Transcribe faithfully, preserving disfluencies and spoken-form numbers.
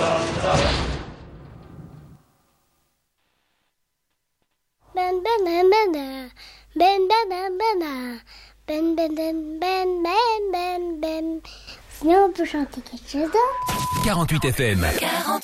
Ben ben ben ben ben ben ben ben ben ben ben ben ben ben ben. Sinon on peut chanter quelque chose d'autre. quarante-huit F M. quarante-huit